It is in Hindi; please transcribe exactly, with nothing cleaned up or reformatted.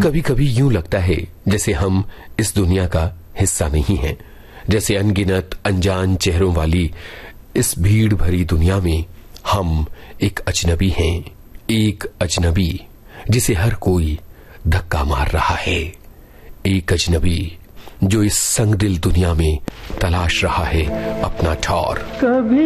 कभी कभी यूं लगता है जैसे हम इस दुनिया का हिस्सा नहीं हैं, जैसे अनगिनत अनजान चेहरों वाली इस भीड़ भरी दुनिया में हम एक अजनबी हैं, एक अजनबी जिसे हर कोई धक्का मार रहा है, एक अजनबी जो इस संगदिल दुनिया में तलाश रहा है अपना ठौर।